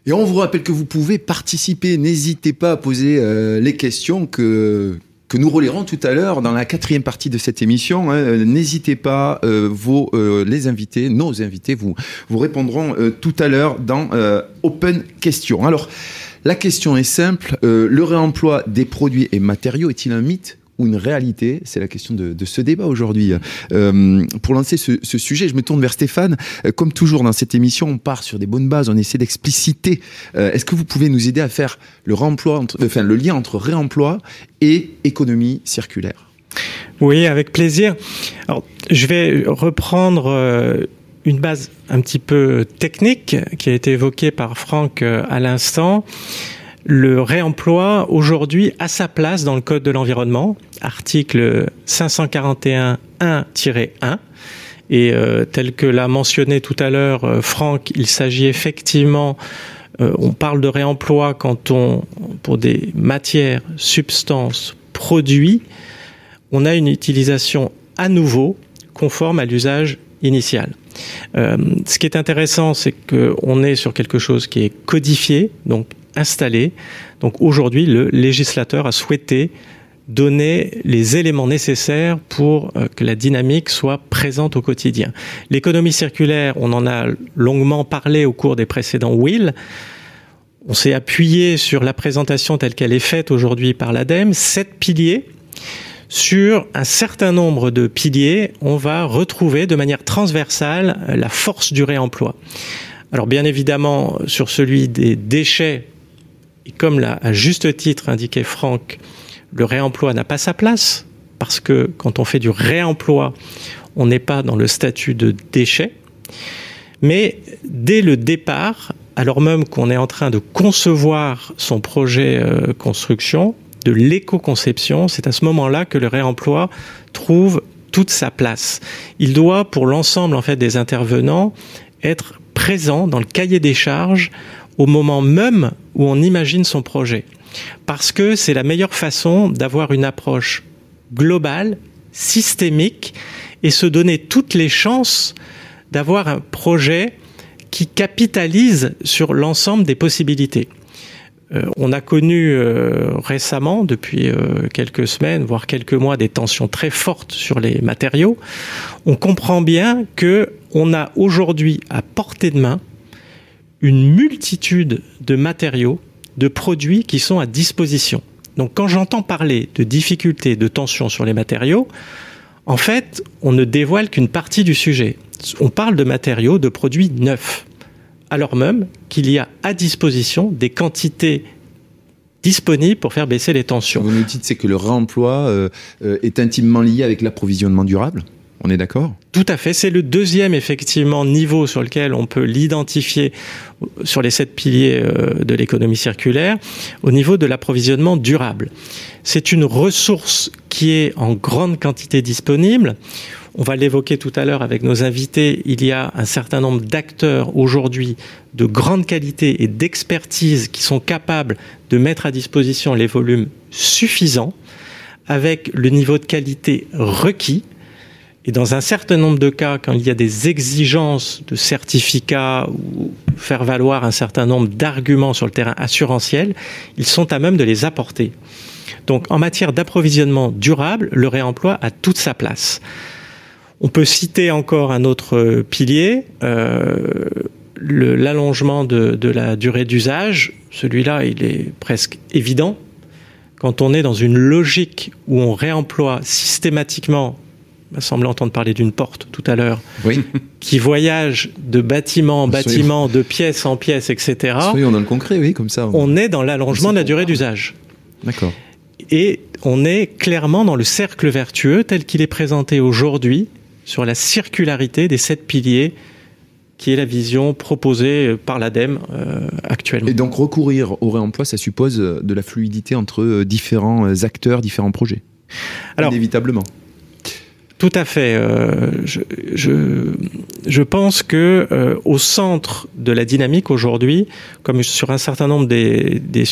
Et on vous rappelle que vous pouvez participer. N'hésitez pas à poser les questions que nous relayerons tout à l'heure dans la 4e partie de cette émission. N'hésitez pas, les invités, nos invités, vous répondront tout à l'heure dans Open Question. Alors, la question est simple. Le réemploi des produits et matériaux est-il un mythe ou une réalité? C'est la question de ce débat aujourd'hui. Pour lancer ce sujet, je me tourne vers Stéphane. Comme toujours dans cette émission, on part sur des bonnes bases, on essaie d'expliciter. Est-ce que vous pouvez nous aider à faire le lien entre réemploi et économie circulaire? Oui, avec plaisir. Alors, je vais reprendre une base un petit peu technique qui a été évoquée par Franck à l'instant. Le réemploi, aujourd'hui, a sa place dans le Code de l'environnement, article 541.1-1. Et tel que l'a mentionné tout à l'heure Franck, il s'agit effectivement, on parle de réemploi pour des matières, substances, produits, on a une utilisation à nouveau conforme à l'usage initial. Ce qui est intéressant, c'est qu'on est sur quelque chose qui est codifié, donc installé. Donc aujourd'hui, le législateur a souhaité donner les éléments nécessaires pour que la dynamique soit présente au quotidien. L'économie circulaire, on en a longuement parlé au cours des précédents WIL. On s'est appuyé sur la présentation telle qu'elle est faite aujourd'hui par l'ADEME, 7 piliers. Sur un certain nombre de piliers, on va retrouver de manière transversale la force du réemploi. Alors bien évidemment, sur celui des déchets, et comme l'a à juste titre indiqué Franck, le réemploi n'a pas sa place, parce que quand on fait du réemploi, on n'est pas dans le statut de déchet. Mais dès le départ, alors même qu'on est en train de concevoir son projet construction, de l'éco-conception, c'est à ce moment-là que le réemploi trouve toute sa place. Il doit, pour l'ensemble des intervenants, être présent dans le cahier des charges au moment même où on imagine son projet. Parce que c'est la meilleure façon d'avoir une approche globale, systémique, et se donner toutes les chances d'avoir un projet qui capitalise sur l'ensemble des possibilités. On a connu récemment, depuis quelques semaines, voire quelques mois, des tensions très fortes sur les matériaux. On comprend bien qu'on a aujourd'hui à portée de main une multitude de matériaux, de produits qui sont à disposition. Donc quand j'entends parler de difficultés, de tensions sur les matériaux, en fait, on ne dévoile qu'une partie du sujet. On parle de matériaux, de produits neufs, alors même qu'il y a à disposition des quantités disponibles pour faire baisser les tensions. Ce que vous nous dites, c'est que le réemploi est intimement lié avec l'approvisionnement durable. On est d'accord ? Tout à fait. C'est le deuxième, effectivement, niveau sur lequel on peut l'identifier sur les 7 piliers de l'économie circulaire, au niveau de l'approvisionnement durable. C'est une ressource qui est en grande quantité disponible. On va l'évoquer tout à l'heure avec nos invités. Il y a un certain nombre d'acteurs aujourd'hui de grande qualité et d'expertise qui sont capables de mettre à disposition les volumes suffisants avec le niveau de qualité requis. Et dans un certain nombre de cas, quand il y a des exigences de certificats ou faire valoir un certain nombre d'arguments sur le terrain assurantiel, ils sont à même de les apporter. Donc, en matière d'approvisionnement durable, le réemploi a toute sa place. On peut citer encore un autre pilier, l'allongement de la durée d'usage. Celui-là, il est presque évident. Quand on est dans une logique où on réemploie systématiquement, il m'a semblé entendre parler d'une porte tout à l'heure, oui, qui voyage de bâtiment en bâtiment, de pièce en pièce, etc. Soyons dans le concret, oui, comme ça. On est dans l'allongement de la durée d'usage. D'accord. Et on est clairement dans le cercle vertueux tel qu'il est présenté aujourd'hui sur la circularité des 7 piliers, qui est la vision proposée par l'ADEME actuellement. Et donc recourir au réemploi, ça suppose de la fluidité entre différents acteurs, différents projets. Alors, inévitablement. Tout à fait. Je pense que au centre de la dynamique aujourd'hui, comme sur un certain nombre des